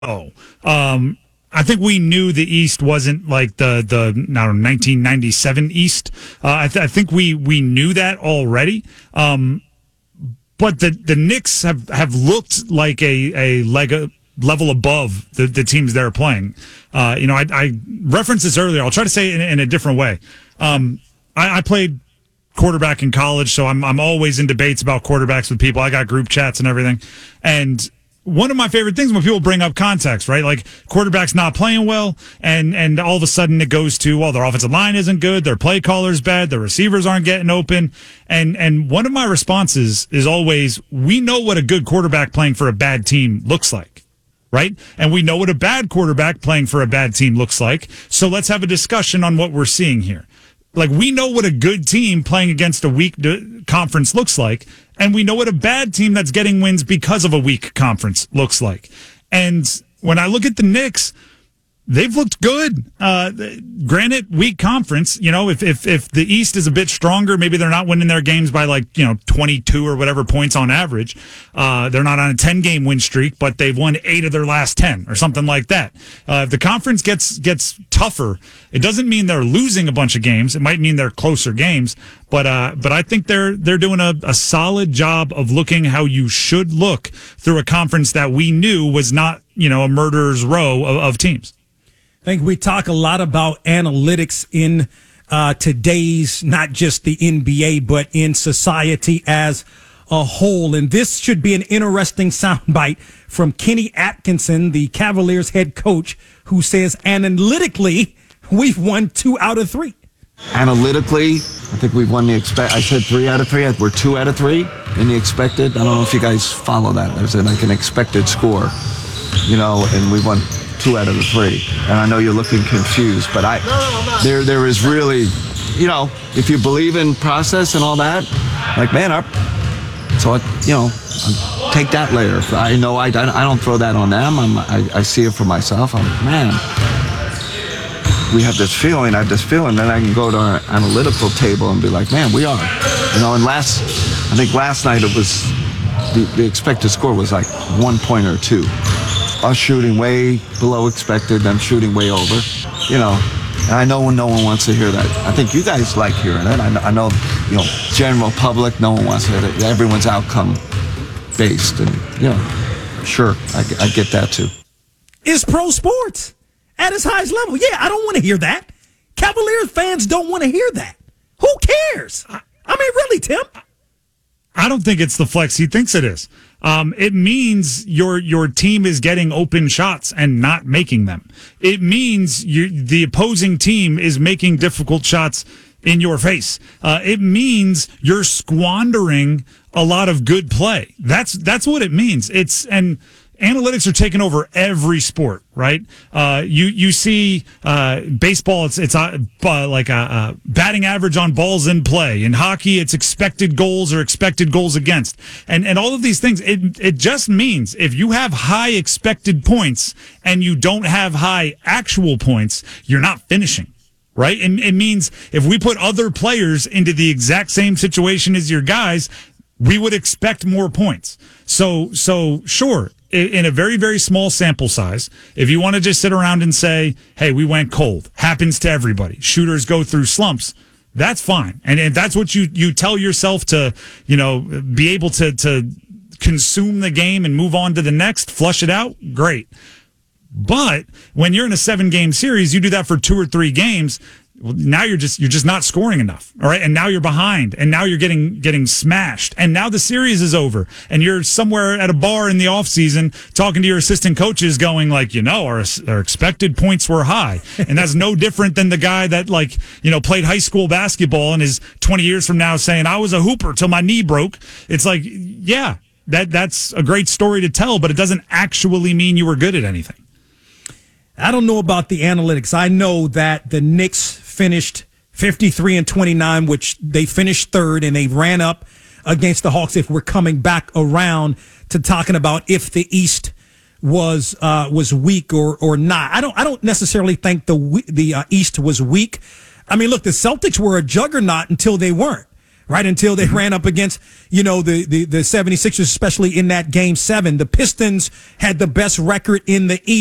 Oh, I think we knew the East wasn't like the 1997 East. I think we knew that already. But the Knicks have looked like a level above the teams they're playing. I referenced this earlier. I'll try to say it in a different way. I played quarterback in college, so I'm always in debates about quarterbacks with people. I got group chats and everything, and one of my favorite things when people bring up context, right? Like quarterback's not playing well, and all of a sudden it goes to, well, their offensive line isn't good, their play caller's bad, their receivers aren't getting open. And one of my responses is always, we know what a good quarterback playing for a bad team looks like, right? And we know what a bad quarterback playing for a bad team looks like. So let's have a discussion on what we're seeing here. Like, we know what a good team playing against a weak conference looks like, and we know what a bad team that's getting wins because of a weak conference looks like. And when I look at the Knicks, they've looked good. Granted, weak conference. If the East is a bit stronger, maybe they're not winning their games by 22 or whatever points on average. They're not on a 10-game win streak, but they've won 8 of their last 10 or something like that. If the conference gets tougher, it doesn't mean they're losing a bunch of games. It might mean they're closer games. But I think they're doing a solid job of looking how you should look through a conference that we knew was not, a murderer's row of teams. I think we talk a lot about analytics in today's, not just the NBA, but in society as a whole. And this should be an interesting soundbite from Kenny Atkinson, the Cavaliers head coach, who says analytically, we've won 2 out of 3. Analytically, I think we've won I said 3 out of 3. We're 2 out of 3 in the expected. I don't know if you guys follow that. There's like an expected score, and we won 2 out of the 3. And I know you're looking confused, but there is really, if you believe in process and all that, take that layer. I know I don't throw that on them. I see it for myself. We have this feeling, then I can go to our analytical table and be like, man, we are. And I think last night it was, the expected score was like 1 point or 2. Us shooting way below expected, them shooting way over, and I know no one wants to hear that. I think you guys like hearing it. I know, general public, no one wants to hear it. Everyone's outcome based, and, sure, I get that too. It's pro sports at its highest level. Yeah, I don't want to hear that. Cavaliers fans don't want to hear that. Who cares? Really, Tim? I don't think it's the flex he thinks it is. It means your team is getting open shots and not making them. It means the opposing team is making difficult shots in your face. It means you're squandering a lot of good play. That's what it means. Analytics are taking over every sport, right? You see baseball, it's like a batting average on balls in play. In hockey, it's expected goals or expected goals against. And all of these things, it just means if you have high expected points and you don't have high actual points, you're not finishing. Right? And it means if we put other players into the exact same situation as your guys, we would expect more points. So sure, in a very, very small sample size, if you want to just sit around and say, hey, we went cold, happens to everybody, shooters go through slumps, that's fine. And if that's what you tell yourself to, be able to consume the game and move on to the next, flush it out, great. But when you're in a 7-game series, you do that for 2 or 3 games. Well, now you're just not scoring enough. All right. And now you're behind, and now you're getting smashed. And now the series is over, and you're somewhere at a bar in the off season talking to your assistant coaches going like, our expected points were high. And that's no different than the guy that played high school basketball and is 20 years from now saying, I was a hooper till my knee broke. It's like, yeah, that's a great story to tell, but it doesn't actually mean you were good at anything. I don't know about the analytics. I know that the Knicks finished 53-29, which they finished third, and they ran up against the Hawks. If we're coming back around to talking about if the East was weak or not, I don't necessarily think the East was weak. Look, the Celtics were a juggernaut until they weren't. right until they ran up against, the 76ers, especially in that game 7. The Pistons had the best record in the East.